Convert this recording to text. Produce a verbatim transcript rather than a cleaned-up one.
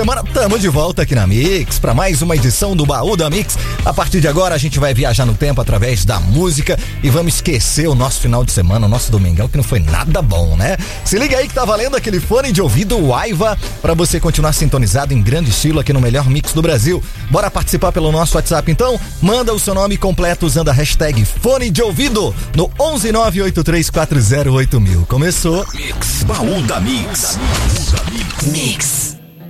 Semana, tamo de volta aqui na Mix para mais uma edição do Baú da Mix. A partir de agora a gente vai viajar no tempo através da música e vamos esquecer o nosso final de semana, o nosso domingão, que não foi nada bom, né? Se liga aí que tá valendo aquele fone de ouvido Aiva para você continuar sintonizado em grande estilo aqui no melhor mix do Brasil. Bora participar pelo nosso WhatsApp então? Manda o seu nome completo usando a hashtag fone de ouvido no onze nove oito três quatro zero oito mil. Começou. Mix, Baú da Mix. Mix.